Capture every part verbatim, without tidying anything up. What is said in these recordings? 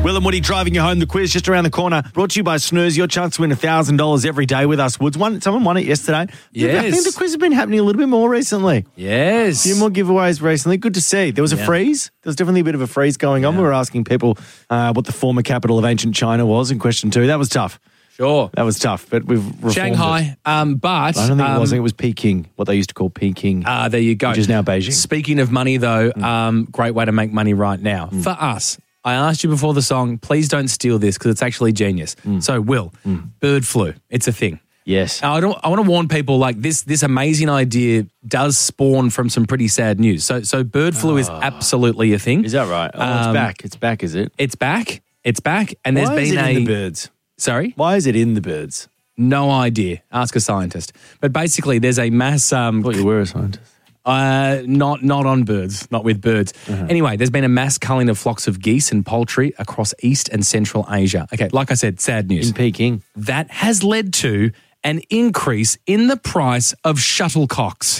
Will and Woody driving you home. The quiz just around the corner. Brought to you by Snooze. Your chance to win one thousand dollars every day with us, Woods. One, someone won it yesterday. Yes. I think the quiz has been happening a little bit more recently. Yes. A few more giveaways recently. Good to see. There was a Yeah. freeze. There was definitely a bit of a freeze going on. Yeah. We were asking people uh, what the former capital of ancient China was in question two. That was tough. Sure. That was tough, but we've reformed Shanghai, it. um, but... I don't think um, it was. I think it was Peking, what they used to call Peking. Ah, there you go. Which is now Beijing. Speaking of money, though, Mm. um, great way to make money right now. For us, I asked you before the song, please don't steal this because it's actually genius. Mm. So, Will, bird flu, it's a thing. Yes. Now, I don't. I want to warn people like this. This amazing idea does spawn from some pretty sad news. So, so bird flu is absolutely a thing. Is that right? Oh, it's Um, back. It's back, is it? It's back. It's back, and there's Why is been it a in the birds? sorry. Why is it in the birds? No idea. Ask a scientist. But basically, there's a mass. Um, I thought you were a scientist. Uh, not not on birds, not with birds. Anyway, there's been a mass culling of flocks of geese and poultry across East and Central Asia. Okay, like I said, sad news. In Peking. That has led to an increase in the price of shuttlecocks.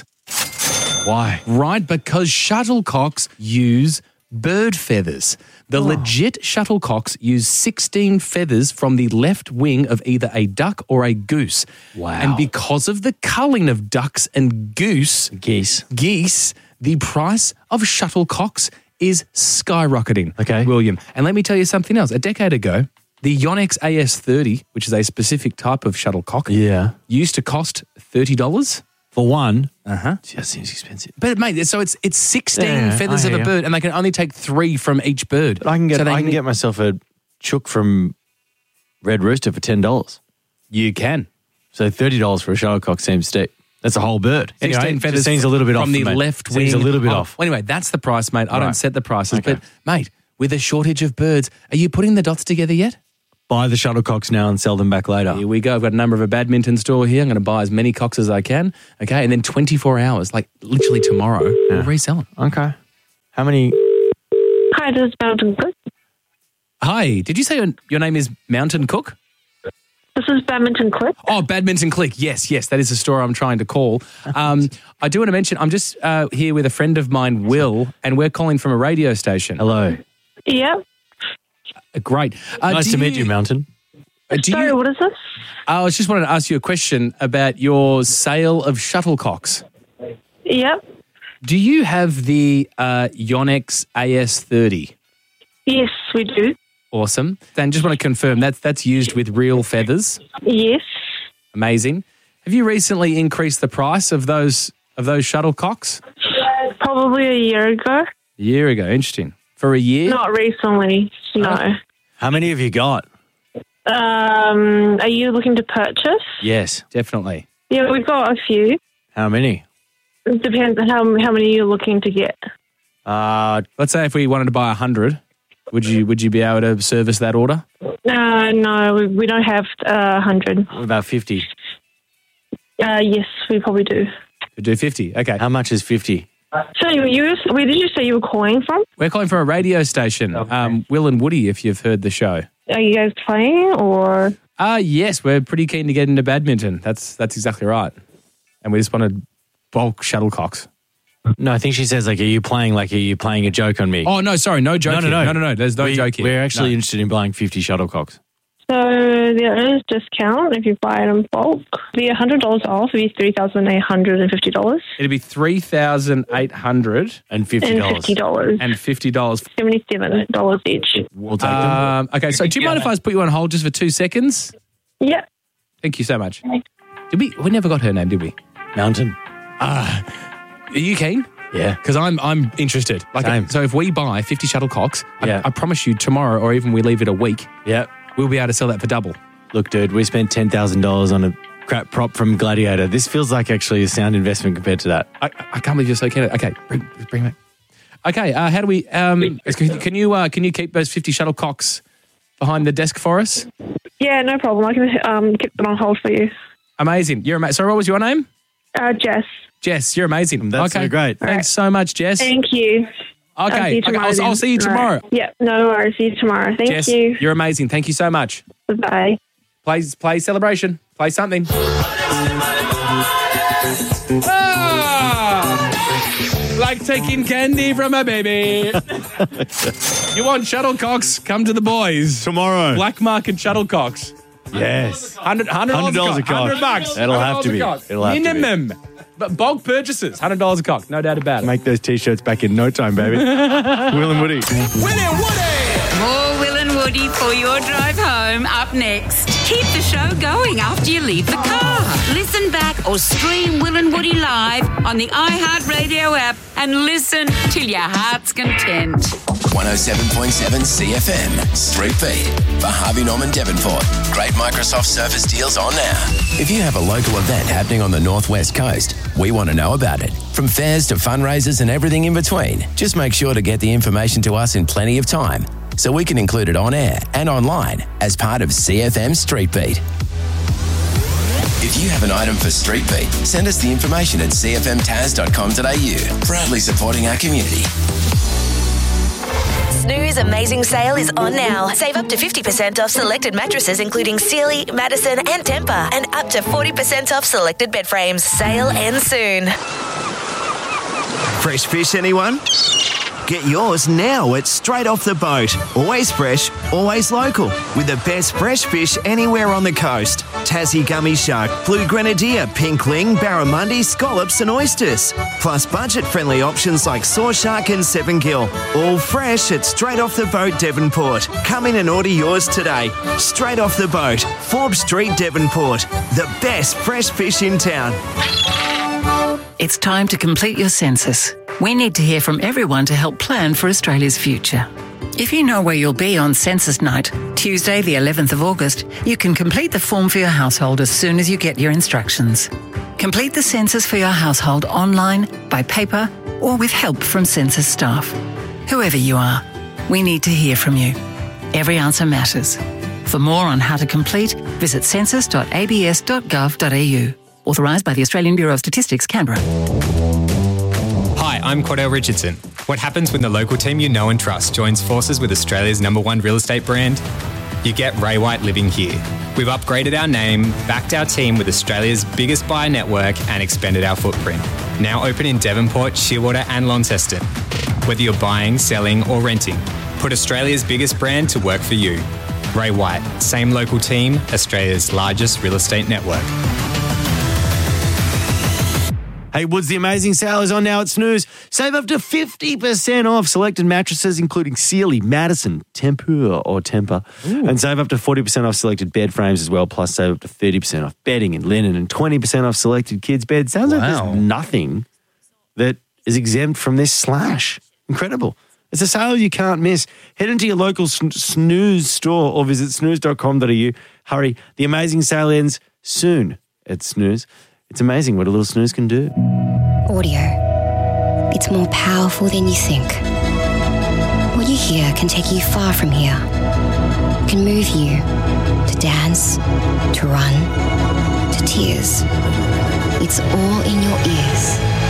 Why? Right, because shuttlecocks use bird feathers. The legit shuttlecocks use sixteen feathers from the left wing of either a duck or a goose. Wow. And because of the culling of ducks and goose, Geese. geese, the price of shuttlecocks is skyrocketing. Okay. William. And let me tell you something else. A decade ago, the Yonex A S thirty, which is a specific type of shuttlecock, Yeah. used to cost thirty dollars. For one. Uh-huh. Gee, that seems expensive. But mate, so it's it's sixteen Yeah, feathers I of a hear you. bird, and they can only take three from each bird. But I can get So they I can get myself a chook from Red Rooster for ten dollars. You can. So thirty dollars for a shuttlecock seems steep. That's a whole bird. sixteen Anyway, feathers just seems a little bit from off the for me. left Seems wing. a little bit Oh, off. Well, anyway, that's the price, mate. I don't Right. set the prices, Okay. but mate, with a shortage of birds, are you putting the dots together yet? Buy the shuttlecocks now and sell them back later. Here we go. I've got a number of a badminton store here. I'm going to buy as many cocks as I can. Okay, and then twenty-four hours, like literally tomorrow, we'll resell them. Okay. How many? Hi, this is Mountain Cook. Hi, did you say your, your name is Mountain Cook? This is Badminton Click. Oh, Badminton Click. Yes, yes, that is the store I'm trying to call. Um, I do want to mention, I'm just uh, here with a friend of mine, Will, and we're calling from a radio station. Hello. Yep. Uh, Great. Uh, Nice do to meet you, Mountain. uh, do Sorry, you- what is this? I was just wanted to ask you a question about your sale of shuttlecocks. Yep. Do you have the uh, Yonex A S thirty? Yes, we do. Awesome. Then just want to confirm that's that's used with real feathers. Yes. Amazing. Have you recently increased the price of those of those shuttlecocks? Probably a year ago. A year ago. Interesting. For a year? Not recently. No. How many have you got? Um, are you looking to purchase? Yes. Definitely. Yeah, we've got a few. How many? It depends on how how many you're looking to get. Uh, Let's say if we wanted to buy a hundred, would you would you be able to service that order? Uh, no, we, we don't have a hundred. what about fifty? Uh, yes, we probably do. We do fifty. Okay. How much is fifty? So you, where did you say you were calling from? We're calling from a radio station. Um, Will and Woody, if you've heard the show. Are you guys playing or? Uh yes, we're pretty keen to get into badminton. That's that's exactly right. And we just wanted bulk shuttlecocks. No, I think she says, like, are you playing, like, are you playing a joke on me? Oh no, sorry, no joke. no, no, here. no. no, no, no. There's no we, joke here. We're actually No. interested in buying fifty shuttlecocks. So there is discount if you buy it in bulk. It'd be one hundred dollars off. It'd be three thousand eight hundred fifty dollars. It'd be three thousand eight hundred And fifty And dollars. fifty dollars. and fifty dollars. seventy-seven dollars each. We'll take them. Um, okay, so do you mind if I just put you on hold just for two seconds? Yeah. Thank you so much. Did we? We never got her name, did we? Mountain. Are you keen? Yeah. Because I'm I'm interested. Like, Same. so if we buy fifty shuttlecocks, Yeah. I, I promise you tomorrow, or even we leave it a week, Yeah. we'll be able to sell that for double. Look, dude, we spent ten thousand dollars on a crap prop from Gladiator. This feels like actually a sound investment compared to that. I, I can't believe you're so keen. Okay, bring bring it. Okay, uh, how do we? Um, can, can you uh, can you keep those fifty shuttlecocks behind the desk for us? Yeah, no problem. I can um, keep them on hold for you. Amazing. You're amazing. Sorry, what was your name? Uh, Jess. Jess, you're amazing. That's okay, so great. Thanks All right. so much, Jess. Thank you. I'll see Okay, you okay, tomorrow I'll, I'll then. see you All tomorrow. right. Yeah, no worries. See you tomorrow. Thank Jess, you. you're amazing. Thank you so much. Bye. Play, play celebration. Play something. Ah! Like taking candy from a baby. You want shuttlecocks? Come to the boys. Tomorrow. Black market shuttlecocks. Yes. one hundred dollars one hundred dollars a a cock. cock. one hundred bucks. It'll have to be. Cock. It'll have to be. Minimum. But bulk purchases, one hundred dollars a cock. No doubt about it. Make those T-shirts back in no time, baby. Will and Woody. Will and Woody. More Will and Woody for your drive home up next. Keep the show going after you leave the car. Listen back or stream Will and Woody live on the iHeartRadio app and listen till your heart's content. one oh seven point seven C F M, Street Beat, for Harvey Norman Devonport. Great Microsoft Surface deals on now. If you have a local event happening on the Northwest Coast, we want to know about it. From fairs to fundraisers and everything in between, just make sure to get the information to us in plenty of time so we can include it on air and online as part of C F M Street Beat. If you have an item for Street Beat, send us the information at c f m taz dot com dot a u. Proudly supporting our community. Snooze Amazing Sale is on now. Save up to fifty percent off selected mattresses including Sealy, Madison and Tempur, and up to forty percent off selected bed frames. Sale ends soon. Fresh fish, anyone? Get yours now at Straight Off the Boat. Always fresh, always local. With the best fresh fish anywhere on the coast. Tassie gummy shark, blue grenadier, pink ling, barramundi, scallops and oysters. Plus budget-friendly options like saw shark and seven gill. All fresh at Straight Off the Boat, Devonport. Come in and order yours today. Straight Off the Boat, Forbes Street, Devonport. The best fresh fish in town. It's time to complete your census. We need to hear from everyone to help plan for Australia's future. If you know where you'll be on Census Night, Tuesday the eleventh of August, you can complete the form for your household as soon as you get your instructions. Complete the census for your household online, by paper, or with help from census staff. Whoever you are, we need to hear from you. Every answer matters. For more on how to complete, visit census dot a b s dot gov dot a u. Authorised by the Australian Bureau of Statistics, Canberra. Hi, I'm Cordell Richardson. What happens when the local team you know and trust joins forces with Australia's number one real estate brand? You get Ray White living here. We've upgraded our name, backed our team with Australia's biggest buyer network and expanded our footprint. Now open in Devonport, Shearwater and Launceston. Whether you're buying, selling or renting, put Australia's biggest brand to work for you. Ray White, same local team, Australia's largest real estate network. Hey, Woods, the amazing sale is on now at Snooze. Save up to fifty percent off selected mattresses, including Sealy, Madison, Tempur or Tempur. Ooh. And save up to forty percent off selected bed frames as well, plus save up to thirty percent off bedding and linen and twenty percent off selected kids' beds. Sounds wow. like there's nothing that is exempt from this slash. Incredible. It's a sale you can't miss. Head into your local Snooze store or visit snooze dot com dot a u. Hurry, the amazing sale ends soon at Snooze. It's amazing what a little snooze can do. Audio. It's more powerful than you think. What you hear can take you far from here. It can move you to dance, to run, to tears. It's all in your ears.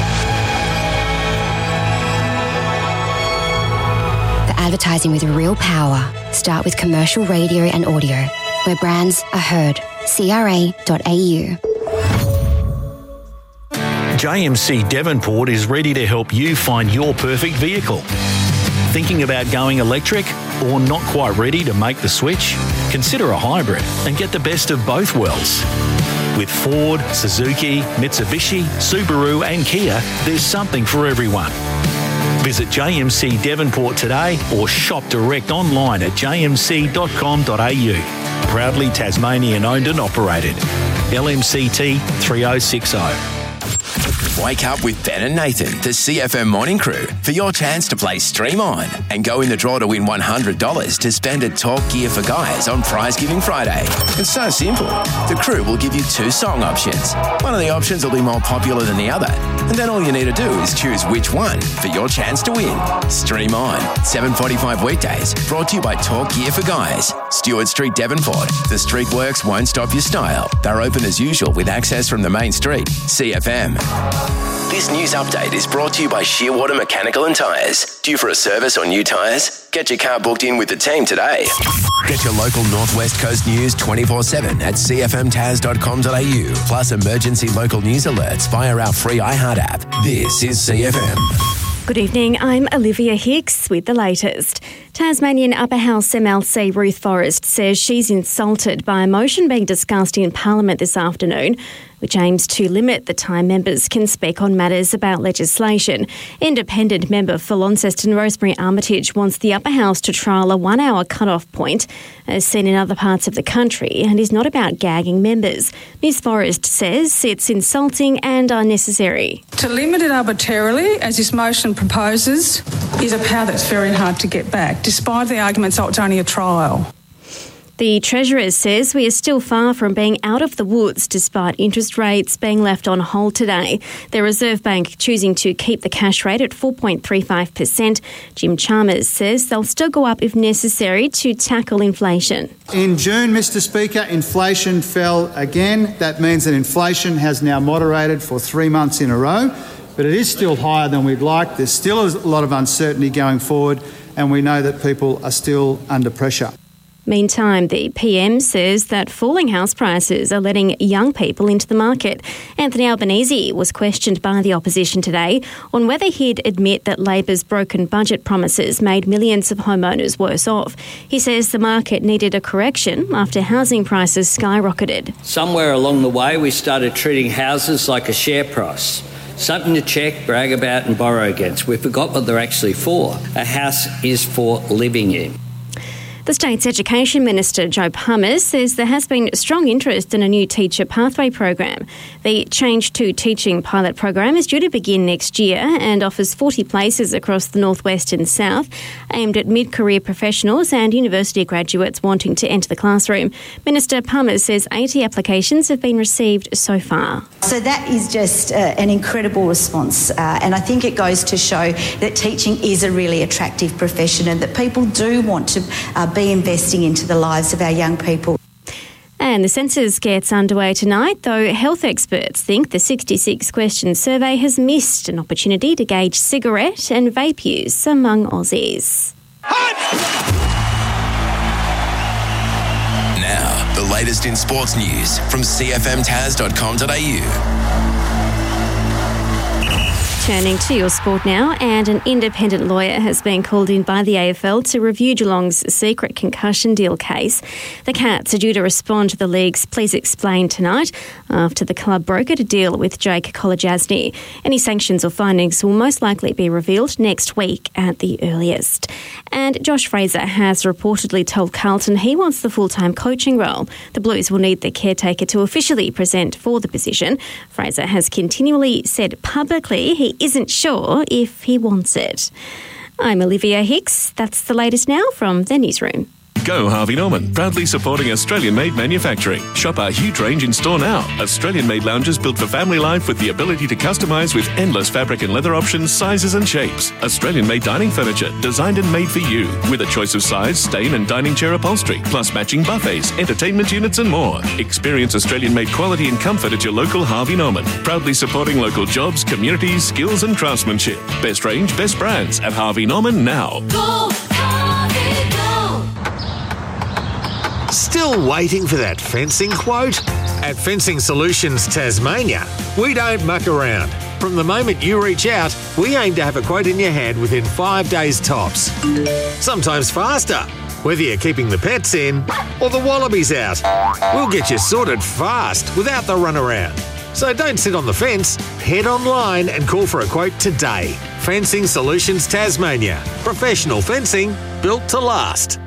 The advertising with real power. Start with commercial radio and audio, where brands are heard. c r a dot a u. J M C Devonport is ready to help you find your perfect vehicle. Thinking about going electric or not quite ready to make the switch? Consider a hybrid and get the best of both worlds. With Ford, Suzuki, Mitsubishi, Subaru and Kia, there's something for everyone. Visit J M C Devonport today or shop direct online at j m c dot com dot a u. Proudly Tasmanian owned and operated. L M C T three oh six oh. Wake up with Ben and Nathan, the C F M Morning Crew, for your chance to play Stream On and go in the draw to win one hundred dollars to spend at Talk Gear for Guys on Prize Giving Friday. It's so simple. The crew will give you two song options. One of the options will be more popular than the other, and then all you need to do is choose which one for your chance to win. Stream On, seven forty-five weekdays, brought to you by Talk Gear for Guys. Stewart Street, Devonport. The street works won't stop your style. They're open as usual with access from the main street. C F M. This news update is brought to you by Shearwater Mechanical and Tyres. Due for a service or new tyres? Get your car booked in with the team today. Get your local Northwest Coast news twenty-four seven at c f m taz dot com dot a u. Plus emergency local news alerts via our free iHeart app. This is C F M. Good evening, I'm Olivia Hicks with the latest. Tasmanian Upper House M L C Ruth Forrest says she's insulted by a motion being discussed in Parliament this afternoon, which aims to limit the time members can speak on matters about legislation. Independent member for Launceston Rosemary Armitage wants the Upper House to trial a one-hour cut-off point, as seen in other parts of the country, and is not about gagging members. Miz Forrest says it's insulting and unnecessary. To limit it arbitrarily, as this motion proposes, is a power that's very hard to get back, despite the arguments that it's only a trial. The Treasurer says we are still far from being out of the woods despite interest rates being left on hold today. The Reserve Bank choosing to keep the cash rate at four point three five percent. Jim Chalmers says they'll still go up if necessary to tackle inflation. In June, Mister Speaker, inflation fell again. That means that inflation has now moderated for three months in a row, but it is still higher than we'd like. There's still a lot of uncertainty going forward, and we know that people are still under pressure. Meantime, the P M says that falling house prices are letting young people into the market. Anthony Albanese was questioned by the opposition today on whether he'd admit that Labor's broken budget promises made millions of homeowners worse off. He says the market needed a correction after housing prices skyrocketed. Somewhere along the way, we started treating houses like a share price. Something to check, brag about and borrow against. We forgot what they're actually for. A house is for living in. The state's Education Minister, Joe Pummers, says there has been strong interest in a new teacher pathway program. The Change to Teaching pilot program is due to begin next year and offers forty places across the northwest and south, aimed at mid-career professionals and university graduates wanting to enter the classroom. Minister Pummers says eighty applications have been received so far. So that is just uh, an incredible response, uh, and I think it goes to show that teaching is a really attractive profession and that people do want to uh, be investing into the lives of our young people. And the census gets underway tonight, though health experts think the sixty-six question survey has missed an opportunity to gauge cigarette and vape use among Aussies. Now, the latest in sports news from c f m taz dot com dot a u. Turning to your sport now, and an independent lawyer has been called in by the A F L to review Geelong's secret concussion deal case. The Cats are due to respond to the league's Please Explain tonight after the club brokered a deal with Jake Kolodjasny. Any sanctions or findings will most likely be revealed next week at the earliest. And Josh Fraser has reportedly told Carlton he wants the full-time coaching role. The Blues will need the caretaker to officially present for the position. Fraser has continually said publicly he isn't sure if he wants it. I'm Olivia Hicks. That's the latest now from the newsroom. Go Harvey Norman, proudly supporting Australian-made manufacturing. Shop our huge range in store now. Australian-made lounges built for family life with the ability to customise with endless fabric and leather options, sizes and shapes. Australian-made dining furniture, designed and made for you, with a choice of size, stain and dining chair upholstery, plus matching buffets, entertainment units and more. Experience Australian-made quality and comfort at your local Harvey Norman. Proudly supporting local jobs, communities, skills and craftsmanship. Best range, best brands at Harvey Norman now. Go, Harvey, go! Still waiting for that fencing quote? At Fencing Solutions Tasmania, we don't muck around. From the moment you reach out, we aim to have a quote in your hand within five days tops. Sometimes faster, whether you're keeping the pets in or the wallabies out. We'll get you sorted fast without the runaround. So don't sit on the fence, head online and call for a quote today. Fencing Solutions Tasmania. Professional fencing built to last.